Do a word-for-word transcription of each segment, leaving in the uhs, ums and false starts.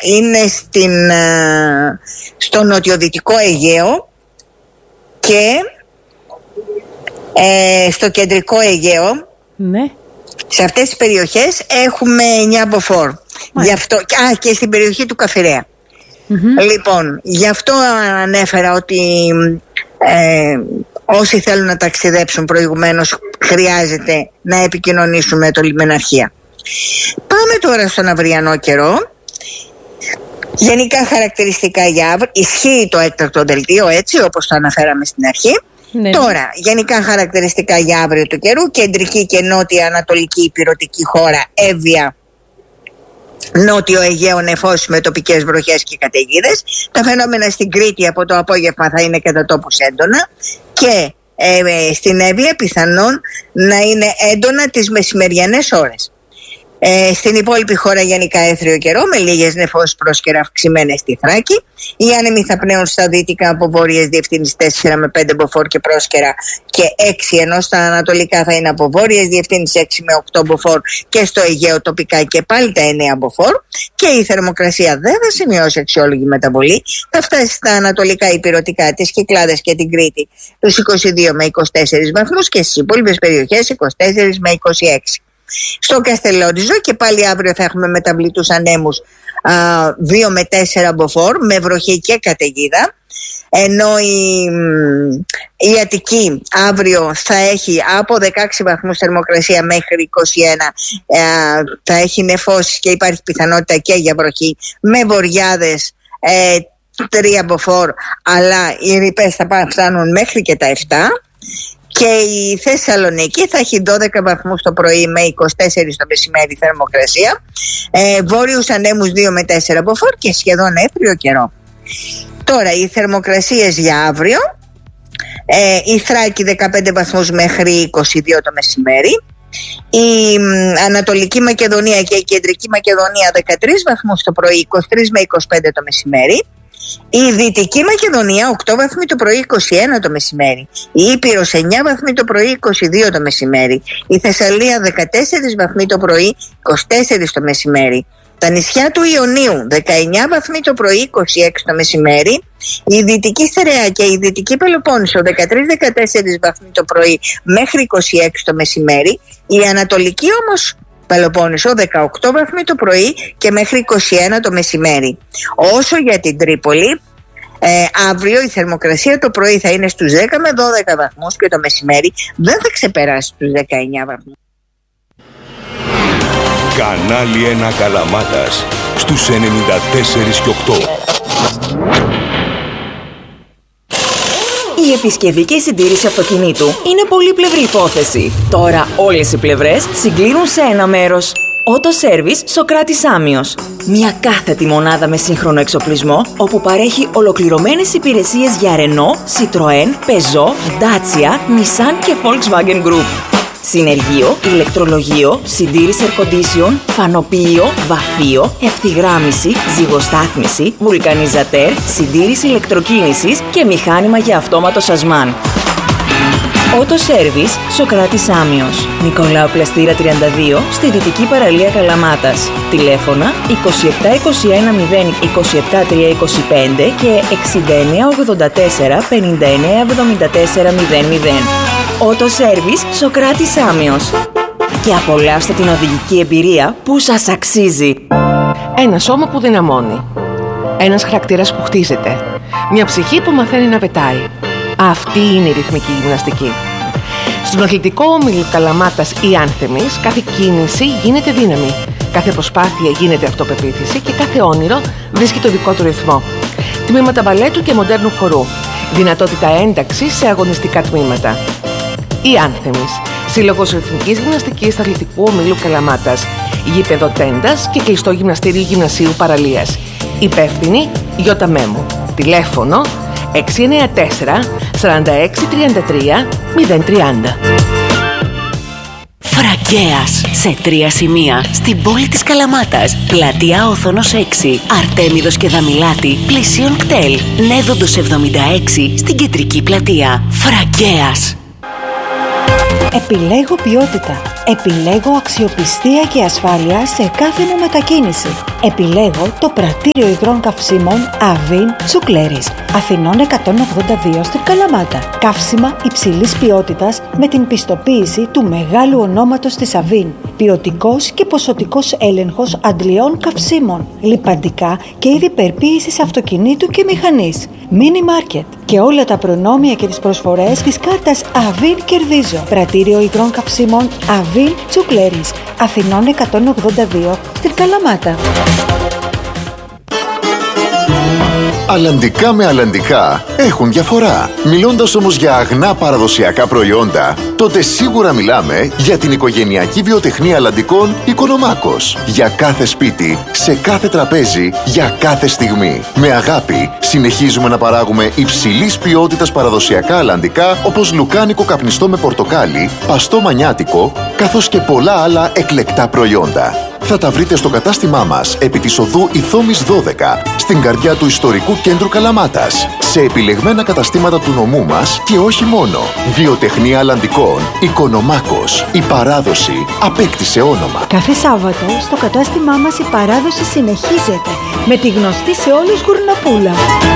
είναι στην, στο νοτιοδυτικό Αιγαίο και ε, στο κεντρικό Αιγαίο. Ναι. Σε αυτές τις περιοχές έχουμε εννιά μποφόρ. Γι' αυτό, α, και στην περιοχή του Καφιρέα. Mm-hmm. Λοιπόν, γι' αυτό ανέφερα ότι ε, όσοι θέλουν να ταξιδέψουν προηγουμένως χρειάζεται να επικοινωνήσουν με το λιμεναρχία. Πάμε τώρα στον αυριανό καιρό. Γενικά χαρακτηριστικά για αύριο. Ισχύει το έκτακτο δελτίο, έτσι όπως το αναφέραμε στην αρχή. Ναι. Τώρα, γενικά χαρακτηριστικά για αύριο του καιρού. Κεντρική και νότια ανατολική υπηρετική χώρα, Εύβοια, νότιο Αιγαίο, νεφώσεις με τοπικές βροχές και καταιγίδες. Τα φαινόμενα στην Κρήτη από το απόγευμα θα είναι κατά τόπους έντονα. Και ε, στην Εύβοια πιθανόν να είναι έντονα τις μεσημεριανές ώρες. Ε, στην υπόλοιπη χώρα γενικά έθριο καιρό με λίγες νεφώσεις πρόσκαιρα αυξημένες στη Θράκη. Οι άνεμοι θα πνέουν στα δυτικά από βόρειες διευθύνσεις τέσσερα με πέντε μποφόρ και πρόσκαιρα και έξι, ενώ στα ανατολικά θα είναι από βόρειες διευθύνσεις έξι με οκτώ μποφόρ και στο Αιγαίο τοπικά και πάλι τα εννέα μποφόρ. Και η θερμοκρασία δεν θα σημειώσει αξιόλογη μεταβολή. Θα φτάσει στα ανατολικά υπηρετικά, τις Κυκλάδες και την Κρήτη τους είκοσι δύο με είκοσι τέσσερις βαθμούς και στις υπόλοιπες περιοχές είκοσι τέσσερα με είκοσι έξι. Στο Καστελόριζο και πάλι αύριο θα έχουμε μεταβλητούς ανέμους α, δύο με τέσσερα μποφόρ με βροχή και καταιγίδα, ενώ η, η Αττική αύριο θα έχει από δεκαέξι βαθμούς θερμοκρασία μέχρι είκοσι ένα, α, θα έχει νεφώσεις και υπάρχει πιθανότητα και για βροχή με βοριάδες ε, τρία μποφόρ, αλλά οι ρηπές θα φτάνουν μέχρι και τα επτά. Και η Θεσσαλονίκη θα έχει δώδεκα βαθμούς το πρωί με είκοσι τέσσερα το μεσημέρι θερμοκρασία, ε, βόρειους ανέμους δύο με τέσσερα μποφόρ και σχεδόν έπριο καιρό. Τώρα οι θερμοκρασίες για αύριο, ε, η Θράκη δεκαπέντε βαθμούς μέχρι είκοσι δύο το μεσημέρι, η μ, Ανατολική Μακεδονία και η Κεντρική Μακεδονία δεκατρείς βαθμούς το πρωί, είκοσι τρία με είκοσι πέντε το μεσημέρι. Η Δυτική Μακεδονία οκτώ βαθμοί το πρωί, είκοσι ένα το μεσημέρι. Η Ήπειρος εννιά βαθμοί το πρωί, είκοσι δύο το μεσημέρι. Η Θεσσαλία δεκατέσσερα βαθμοί το πρωί, είκοσι τέσσερα το μεσημέρι. Τα νησιά του Ιωνίου δεκαεννιά βαθμοί το πρωί, είκοσι έξι το μεσημέρι. Η Δυτική Στερεά και η Δυτική Πελοπόννησο δεκατρία με δεκατέσσερα βαθμοί το πρωί μέχρι είκοσι έξι το μεσημέρι. Η Ανατολική όμως Πελοπόννησο δεκαοκτώ βαθμοί το πρωί και μέχρι είκοσι ένα το μεσημέρι. Όσο για την Τρίπολη, ε, αύριο η θερμοκρασία το πρωί θα είναι στους δέκα με δώδεκα βαθμούς και το μεσημέρι δεν θα ξεπεράσει τους δεκαεννιά βαθμούς. Κανάλι ένα Καλαμάτας στους ενενήντα τέσσερα και οκτώ. Η επισκευή και η συντήρηση αυτοκινήτου είναι πολύπλευρη υπόθεση. Τώρα όλες οι πλευρές συγκλίνουν σε ένα μέρος. Auto Service Σοκράτης Άμιος. Μια κάθετη μονάδα με σύγχρονο εξοπλισμό, όπου παρέχει ολοκληρωμένες υπηρεσίες για Renault, Citroën, Peugeot, Dacia, Nissan και Volkswagen Group. Συνεργείο, ηλεκτρολογείο, συντήρηση air condition, φανοποιείο, βαφείο, ευθυγράμμιση, ζυγοστάθμιση, βουλκανιζατέρ, συντήρηση ηλεκτροκίνησης και μηχάνημα για αυτόματο σασμάν. Auto Service Σοκράτης Άμιος. Νικολάου Πλαστήρα τριάντα δύο στη Δυτική Παραλία Καλαμάτας. Τηλέφωνα είκοσι επτά είκοσι ένα μηδέν είκοσι επτά τριακόσια είκοσι πέντε και εξήντα εννέα ογδόντα τέσσερα πενήντα εννέα εβδομήντα τέσσερα μηδέν μηδέν. Auto Service Σοκράτης Άμιος. Και απολαύστε την οδηγική εμπειρία που σας αξίζει. Ένα σώμα που δυναμώνει. Ένας χαρακτήρας που χτίζεται. Μια ψυχή που μαθαίνει να πετάει. Αυτή είναι η ρυθμική γυμναστική. Στον αθλητικό όμιλο Καλαμάτας ή Άνθεμης, κάθε κίνηση γίνεται δύναμη. Κάθε προσπάθεια γίνεται αυτοπεποίθηση και κάθε όνειρο βρίσκει το δικό του ρυθμό. Τμήματα μπαλέτου και μοντέρνου χορού. Δυνατότητα ένταξη σε αγωνιστικά τμήματα. Η Άνθεμης, σύλλογος ρυθμικής γυμναστικής αθλητικού ομίλου Καλαμάτας. Γήπεδο τέντας και κλειστό γυμναστήριο γυμνασίου παραλίας. Υπεύθυνη Γιώτα Μέμου. Τηλέφωνο έξι εννιά τέσσερα σαράντα έξι τριάντα τρία μηδέν τριάντα. Φραγκέας σε τρία σημεία στην πόλη της Καλαμάτας. Πλατεία Όθωνος έξι, Αρτέμιδος και Δαμιλάτη, πλησίον κτέλ. Νέδοντος εβδομήντα έξι στην κεντρική πλατεία. Φραγκέας. Επιλέγω ποιότητα. Επιλέγω αξιοπιστία και ασφάλεια σε κάθε μου μετακίνηση. Επιλέγω το πρατήριο υγρών καυσίμων Avin Τσουκλέρης, Αθηνών εκατόν ογδόντα δύο στην Καλαμάτα. Καύσιμα υψηλής ποιότητας με την πιστοποίηση του μεγάλου ονόματος της Avin. Ποιοτικός και ποσοτικός έλεγχος αντλειών καυσίμων. Λιπαντικά και είδη περποίησης αυτοκινήτου και μηχανής. Mini Market. Και όλα τα προνόμια και τις προσφορές της κάρτας Avin κερδίζω. Πρατήριο υγρών καυσίμων Avin Τσουκλέρης, Αθηνών εκατόν ογδόντα δύο στην Καλαμάτα. Αλλαντικά με αλλαντικά έχουν διαφορά. Μιλώντας όμως για αγνά παραδοσιακά προϊόντα, τότε σίγουρα μιλάμε για την οικογενειακή βιοτεχνία αλλαντικών Οικονομάκος. Για κάθε σπίτι, σε κάθε τραπέζι, για κάθε στιγμή. Με αγάπη συνεχίζουμε να παράγουμε υψηλής ποιότητας παραδοσιακά αλλαντικά, όπως λουκάνικο καπνιστό με πορτοκάλι, παστό μανιάτικο, καθώς και πολλά άλλα εκλεκτά προϊόντα. Θα τα βρείτε στο κατάστημά μας επί της οδού Ηθόμης δώδεκα, στην καρδιά του ιστορικού κέντρου Καλαμάτας, σε επιλεγμένα καταστήματα του νομού μας και όχι μόνο. Βιοτεχνία αλλαντικών Οικονομάκος. Η παράδοση απέκτησε όνομα. Κάθε Σάββατο στο κατάστημά μας η παράδοση συνεχίζεται με τη γνωστή σε όλους γουρνοπούλα.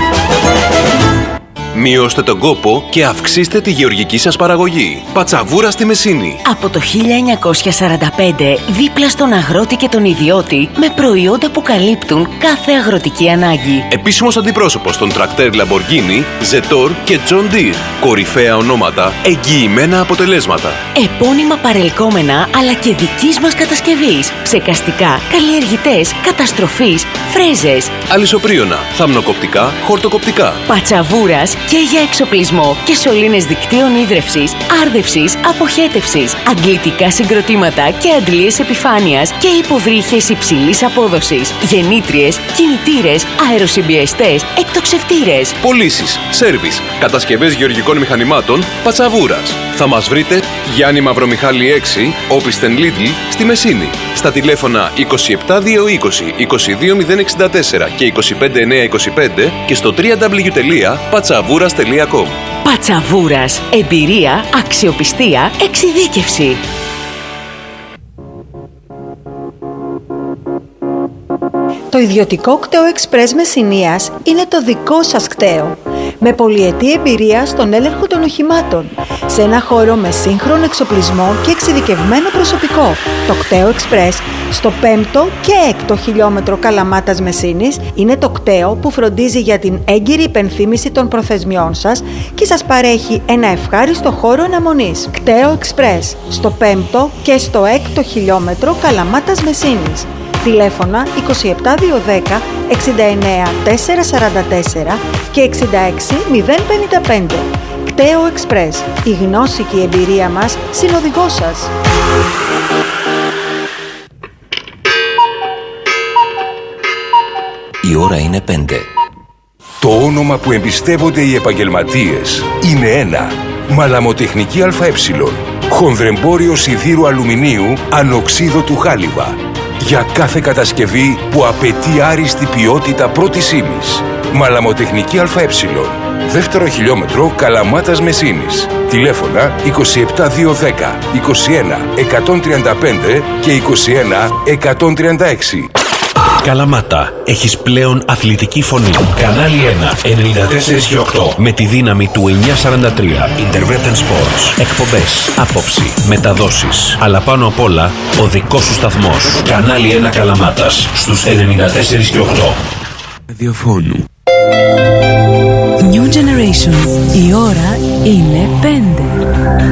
Μειώστε τον κόπο και αυξήστε τη γεωργική σας παραγωγή. Πατσαβούρα στη Μεσίνη. Από το χίλια εννιακόσια σαράντα πέντε, δίπλα στον αγρότη και τον ιδιώτη, με προϊόντα που καλύπτουν κάθε αγροτική ανάγκη. Επίσημος αντιπρόσωπος των τρακτέρ Lamborghini, Zetor και John Deere. Κορυφαία ονόματα, εγγυημένα αποτελέσματα. Επώνυμα παρελκόμενα αλλά και δικής μας κατασκευής. Ψεκαστικά, καλλιεργητές, καταστροφής, φρέζες. Αλυσοπρίωνα, θαμνοκοπτικά, χορτοκοπτικά. Πατσαβούρας και για εξοπλισμό και σωλήνες δικτύων ίδρευσης, άρδευσης, αποχέτευσης, αντλητικά συγκροτήματα και αντλίες επιφάνειας και υποβρύχες υψηλής απόδοσης, γεννήτριες, κινητήρες, αεροσυμπιεστές, εκτοξευτήρες. Πωλήσεις, σέρβις, κατασκευές γεωργικών μηχανημάτων, Πατσαβούρας. Θα μας βρείτε Γιάννη Μαυρομιχάλη έξι, Όπισθεν Lidl, στη Μεσίνη. Στα τηλέφωνα είκοσι επτά διακόσια είκοσι, είκοσι δύο μηδέν εξήντα τέσσερα και είκοσι πέντε εννιακόσια είκοσι πέντε και στο double-u double-u double-u τελεία πατσαβούρας τελεία κομ. Πατσαβούρας. Εμπειρία, αξιοπιστία, εξειδίκευση. Το ιδιωτικό κτέο Express Μεσσηνίας είναι το δικό σας κτέο. Με πολυετή εμπειρία στον έλεγχο των οχημάτων. Σε ένα χώρο με σύγχρονο εξοπλισμό και εξειδικευμένο προσωπικό. Το κτέο Express στο πέμπτο και έκτο χιλιόμετρο Καλαμάτας Μεσσήνης είναι το κτέο που φροντίζει για την έγκυρη υπενθύμηση των προθεσμιών σας και σας παρέχει ένα ευχάριστο χώρο αναμονής. Κτέο Express στο πέμπτο και στο έκτο χιλιόμετρο Καλαμάτας Μεσσήνης. Τηλέφωνα είκοσι επτά διακόσια δέκα εξήντα εννέα τετρακόσια σαράντα τέσσερα και εξήντα έξι μηδέν πενήντα πέντε. Κτέο Express. Η γνώση και η εμπειρία μας συνοδηγός σας. Η ώρα είναι πέντε. Το όνομα που εμπιστεύονται οι επαγγελματίες είναι ένα. Μαλαμοτεχνική ΑΕ. Χονδρεμπόριο σιδήρου αλουμινίου ανοξίδωτου του χάλιβα. Για κάθε κατασκευή που απαιτεί άριστη ποιότητα πρώτης ύλης. Μαλαμοτεχνική ΑΕ. Δεύτερο χιλιόμετρο Καλαμάτας Μεσσήνης. Τηλέφωνα είκοσι επτά διακόσια δέκα είκοσι ένα εκατόν τριάντα πέντε και είκοσι ένα εκατόν τριάντα έξι. Καλαμάτα, έχεις πλέον αθλητική φωνή. Κανάλι ένα, ενενήντα τέσσερα και οκτώ. Με τη δύναμη του εννιακόσια σαράντα τρία. Interveten Sports. Εκπομπές, άποψη, μεταδόσεις. Αλλά πάνω απ' όλα, ο δικός σου σταθμός. Κανάλι ένα Καλαμάτας. Στους ενενήντα τέσσερα και οκτώ. Ραδιοφώνου. New Generation. Η ώρα είναι πέντε.